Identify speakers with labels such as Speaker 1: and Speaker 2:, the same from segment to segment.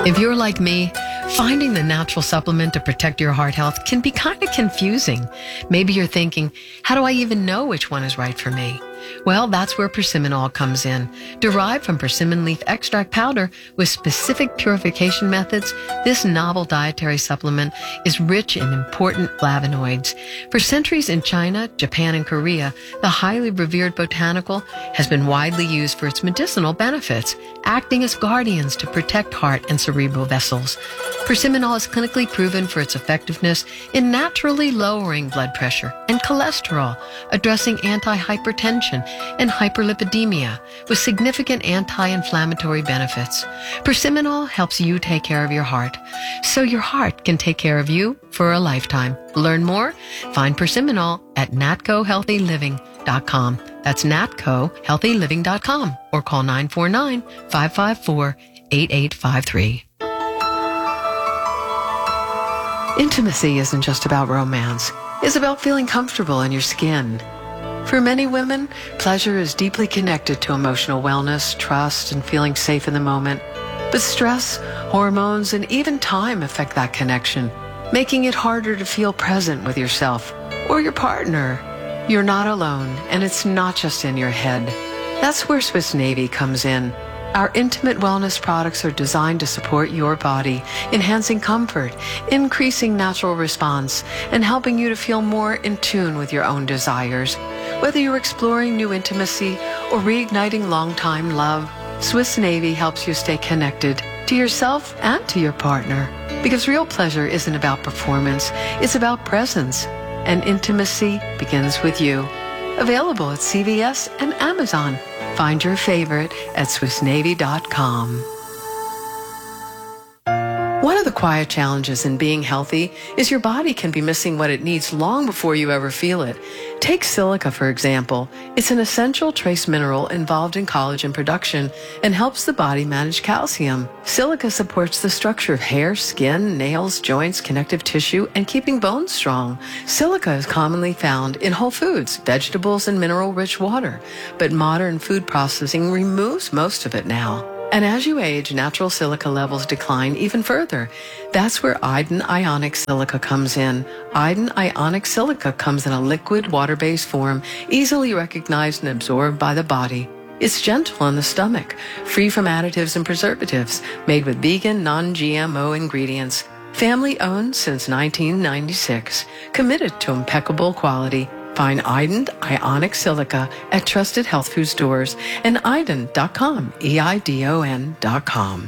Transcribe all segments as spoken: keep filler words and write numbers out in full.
Speaker 1: If you're like me, finding the natural supplement to protect your heart health can be kind of confusing. Maybe you're thinking, how do I even know which one is right for me? Well, that's where Persimmon comes in. Derived from persimmon leaf extract powder with specific purification methods, this novel dietary supplement is rich in important flavonoids. For centuries in China, Japan, and Korea, the highly revered botanical has been widely used for its medicinal benefits, acting as guardians to protect heart and cerebral vessels. Persimmon is clinically proven for its effectiveness in naturally lowering blood pressure and cholesterol, addressing anti-hypertension and hyperlipidemia with significant anti-inflammatory benefits. Persimmon helps you take care of your heart, so your heart can take care of you for a lifetime. Learn more? Find Persimmon at natco healthy living dot com. That's natco healthy living dot com or call nine four nine, five five four, eight eight five three. Intimacy isn't just about romance. It's about feeling comfortable in your skin. For many women, pleasure is deeply connected to emotional wellness, trust, and feeling safe in the moment. But stress, hormones, and even time affect that connection, making it harder to feel present with yourself or your partner. You're not alone, and it's not just in your head. That's where Swiss Navy comes in. Our intimate wellness products are designed to support your body, enhancing comfort, increasing natural response, and helping you to feel more in tune with your own desires. Whether you're exploring new intimacy or reigniting long-time love, Swiss Navy helps you stay connected to yourself and to your partner. Because real pleasure isn't about performance, it's about presence. And intimacy begins with you. Available at C V S and Amazon. Find your favorite at swiss navy dot com. One of the quiet challenges in being healthy is your body can be missing what it needs long before you ever feel it. Take silica, for example. It's an essential trace mineral involved in collagen production and helps the body manage calcium. Silica supports the structure of hair, skin, nails, joints, connective tissue, and keeping bones strong. Silica is commonly found in whole foods, vegetables, and mineral-rich water, but modern food processing removes most of it now. And as you age, natural silica levels decline even further. That's where Iden Ionic Silica comes in. Iden Ionic Silica comes in a liquid, water-based form, easily recognized and absorbed by the body. It's gentle on the stomach, free from additives and preservatives, made with vegan, non-G M O ingredients. Family-owned since nineteen ninety-six, committed to impeccable quality. Find Iden Ionic Silica at trusted health food stores and Iden dot com, E I D O N dot com.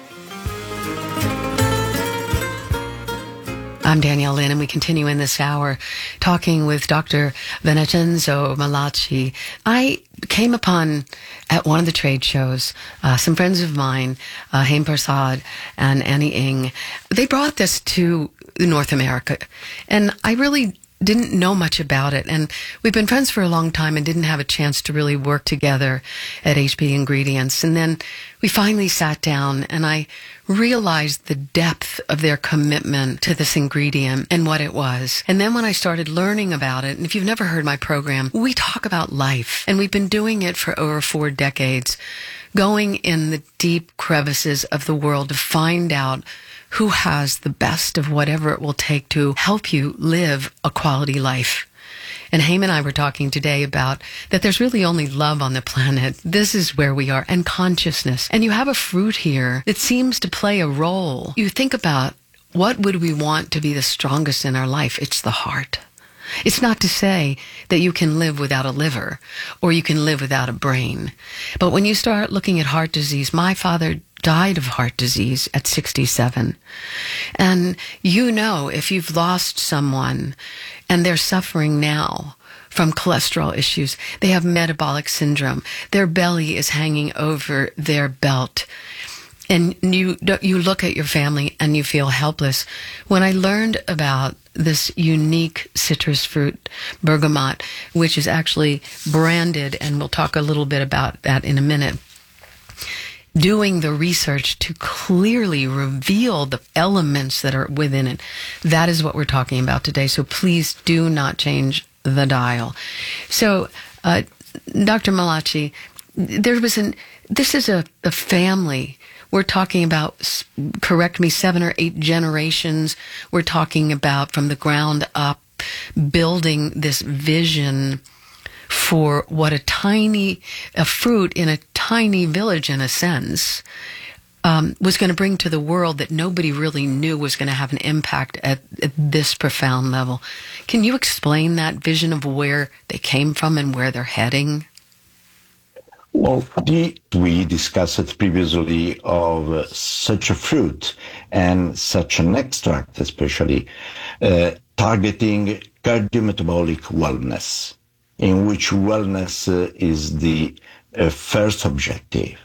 Speaker 1: I'm Danielle Lynn, and we continue in this hour talking with Doctor Vincenzo Malachi. I came upon, at one of the trade shows, uh, some friends of mine, uh, Haim Prasad and Annie Ng. They brought this to North America, and I really didn't know much about it, and we've been friends for a long time and didn't have a chance to really work together at H P Ingredients. And then we finally sat down, and I realized the depth of their commitment to this ingredient and what it was. And then when I started learning about it, and if you've never heard my program, we talk about life, and we've been doing it for over four decades, going in the deep crevices of the world to find out who has the best of whatever it will take to help you live a quality life. And Haim and I were talking today about that there's really only love on the planet. This is where we are, and consciousness. And you have a fruit here that seems to play a role. You think about, what would we want to be the strongest in our life? It's the heart. It's not to say that you can live without a liver or you can live without a brain. But when you start looking at heart disease, my father died of heart disease at sixty-seven. And you know, if you've lost someone and they're suffering now from cholesterol issues, they have metabolic syndrome, their belly is hanging over their belt, and you you look at your family and you feel helpless. When I learned about this unique citrus fruit, bergamot, which is actually branded, and we'll talk a little bit about that in a minute, doing the research to clearly reveal the elements that are within it, that is what we're talking about today. So please do not change the dial. So, uh, Doctor Malachi, there was an, this is a, a family we're talking about, correct me, seven or eight generations. We're talking about from the ground up, building this vision for what a tiny, a fruit in a tiny village, in a sense, um, was going to bring to the world that nobody really knew was going to have an impact at, at this profound level. Can you explain that vision of where they came from and where they're heading?
Speaker 2: Well, the, we discussed previously of uh, such a fruit and such an extract, especially uh, targeting cardiometabolic wellness, in which wellness uh, is the uh, first objective.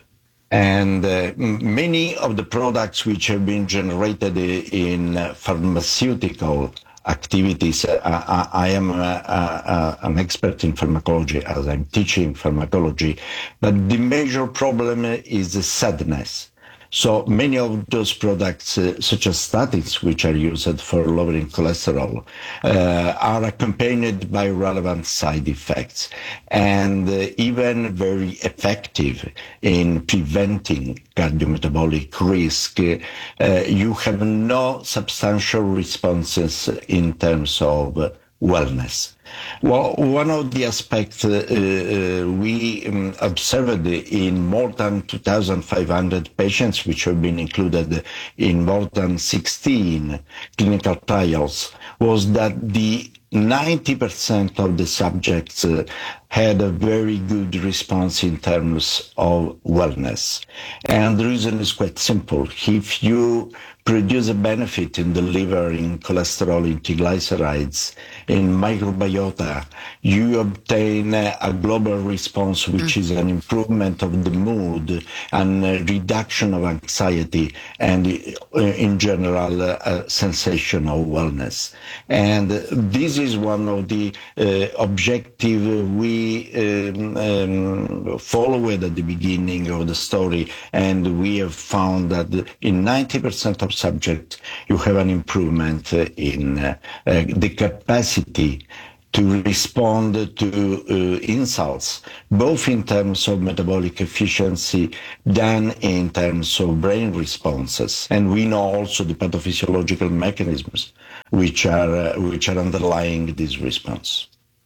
Speaker 2: And uh, many of the products which have been generated in uh, pharmaceutical activities, uh, I, I am uh, uh, an expert in pharmacology as I'm teaching pharmacology, but the major problem is the sadness. So many of those products, uh, such as statins, which are used for lowering cholesterol, uh, are accompanied by relevant side effects and uh, even very effective in preventing cardiometabolic risk. Uh, you have no substantial responses in terms of uh, wellness. Well, one of the aspects uh, uh, we um, observed in more than two thousand five hundred patients, which have been included in more than sixteen clinical trials, was that the ninety percent of the subjects uh, had a very good response in terms of wellness. And the reason is quite simple. If you produce a benefit in the liver, in cholesterol, in triglycerides, in microbiota, you obtain a global response, which mm. is an improvement of the mood and a reduction of anxiety and, uh, in general, uh, a sensation of wellness. And this is one of the uh, objectives we um, um, followed at the beginning of the story, and we have found that in ninety percent of subjects, you have an improvement in uh, uh, the capacity to respond to uh, insults, both in terms of metabolic efficiency than in terms of brain responses. And we know also the pathophysiological mechanisms which are, uh, which are underlying this response.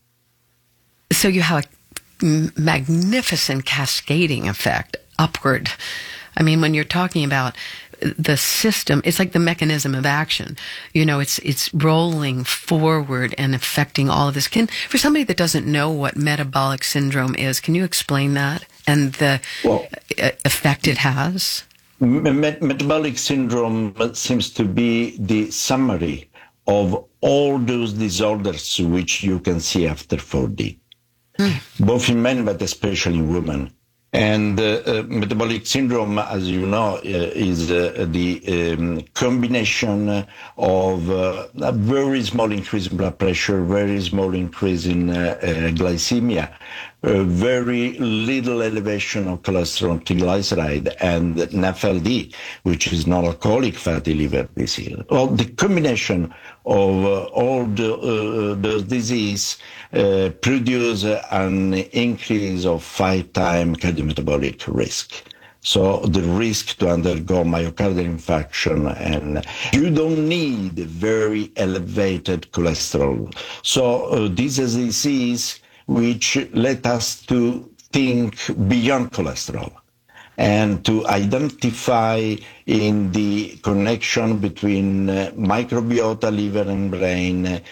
Speaker 1: So you have a magnificent cascading effect upward. I mean, when you're talking about the system, it's like the mechanism of action. You know, it's it's rolling forward and affecting all of this. Can, for somebody that doesn't know what metabolic syndrome is, can you explain that and the well, effect it has?
Speaker 2: Met- metabolic syndrome seems to be the summary of all those disorders which you can see after forty, mm. both in men but especially in women. And uh, uh, metabolic syndrome, as you know, uh, is uh, the um, combination of uh, a very small increase in blood pressure, very small increase in uh, uh, glycemia, uh, very little elevation of cholesterol, triglyceride, and N A F L D, which is non-alcoholic fatty liver disease. Well, the combination of uh, all the, uh, the disease uh, produce an increase of five-time cardiometabolic risk. So the risk to undergo myocardial infarction, and you don't need very elevated cholesterol. So uh, this is a disease which led us to think beyond cholesterol and to identify in the connection between uh, microbiota, liver and brain, uh,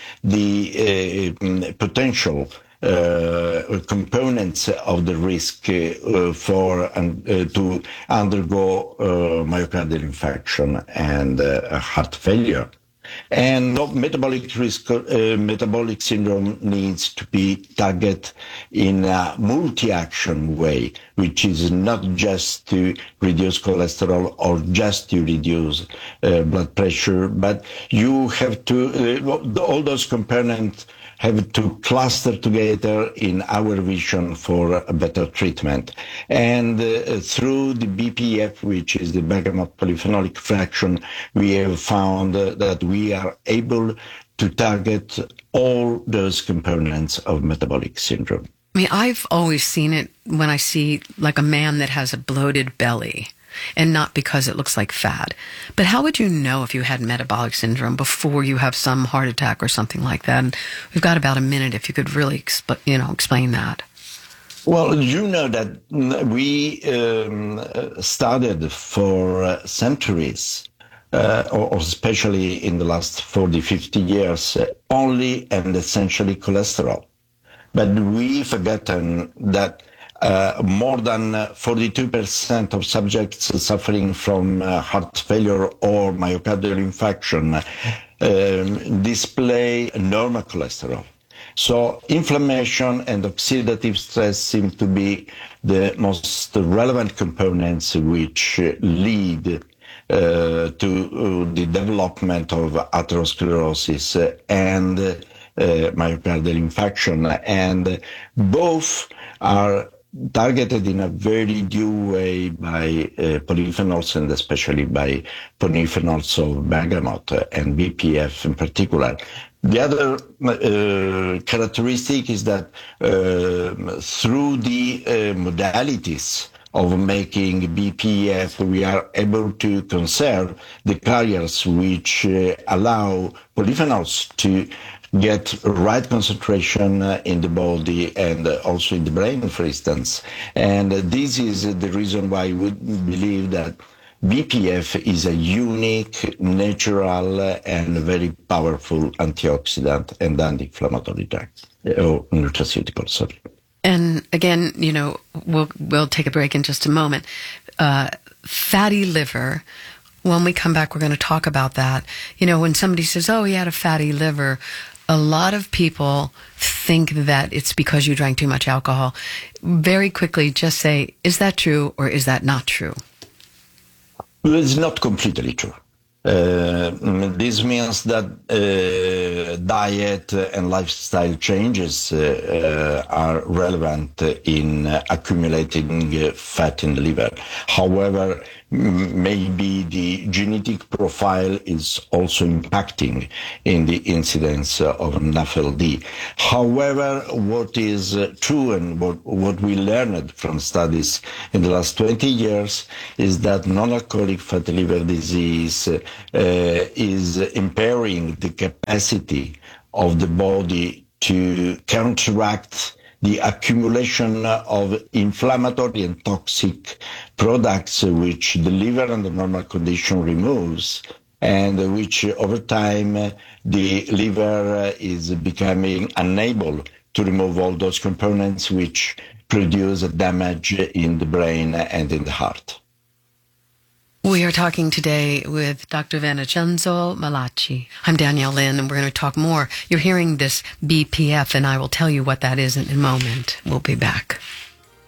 Speaker 2: the uh, potential uh, components of the risk uh, for um, uh, to undergo uh, myocardial infarction and uh, heart failure. And metabolic risk, uh, metabolic syndrome needs to be targeted in a multi-action way, which is not just to reduce cholesterol or just to reduce uh, blood pressure, but you have to, uh, all those components have to cluster together in our vision for a better treatment. And uh, through the B P F, which is the bergamot polyphenolic fraction, we have found uh, that we are able to target all those components of metabolic syndrome.
Speaker 1: I mean, I've always seen it when I see like a man that has a bloated belly. and not because it looks like fat. But how would you know if you had metabolic syndrome before you have some heart attack or something like that? And we've got about a minute if you could really, exp- you know, explain that.
Speaker 2: Well, you know that we um, started for uh, centuries, uh, or especially in the last forty, fifty years, uh, only and essentially cholesterol. But we've forgotten that uh, more than forty-two percent of subjects suffering from uh, heart failure or myocardial infarction um, display normal cholesterol. So inflammation and oxidative stress seem to be the most relevant components which lead uh, to uh, the development of atherosclerosis and uh, myocardial infarction. And both are targeted in a very due way by uh, polyphenols, and especially by polyphenols of bergamot and B P F in particular. The other uh, characteristic is that uh, through the uh, modalities of making B P F, we are able to conserve the carriers which uh, allow polyphenols to get right concentration uh, in the body and uh, also in the brain, for instance. And uh, this is the reason why we believe that B P F is a unique, natural, and very powerful antioxidant and anti-inflammatory drug, or nutraceutical, sorry.
Speaker 1: And again, you know, we'll we'll take a break in just a moment. Uh, fatty liver. When we come back, we're going to talk about that. You know, when somebody says, "Oh, he had a fatty liver," a lot of people think that it's because you drank too much alcohol. Very quickly, just say, is that true or is that not true?
Speaker 2: It's not completely true. Uh, this means that uh, diet and lifestyle changes uh, uh, are relevant in uh, accumulating uh, fat in the liver. However, m- maybe the genetic profile is also impacting in the incidence uh, of N A F L D. However, what is uh, true and what, what we learned from studies in the last twenty years is that non-alcoholic fatty liver disease uh, Uh, is impairing the capacity of the body to counteract the accumulation of inflammatory and toxic products which the liver under normal condition removes, and which over time the liver is becoming unable to remove all those components which produce damage in the brain and in the heart.
Speaker 1: We are talking today with Doctor Vincenzo Malacci. I'm Danielle Lynn, and we're going to talk more. You're hearing this B P F, and I will tell you what that is in a moment. We'll be back.